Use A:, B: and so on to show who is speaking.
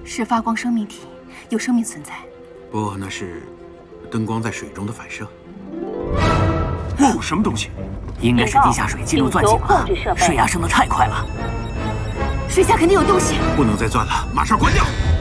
A: 是发光生命体，有生命存在。
B: 不，那是灯光在水中的反射。
C: 哦，什么东西？
D: 应该是地下水进入钻井了，水压升得太快了。
A: 水下肯定有东西。
B: 不能再钻了，马上关掉。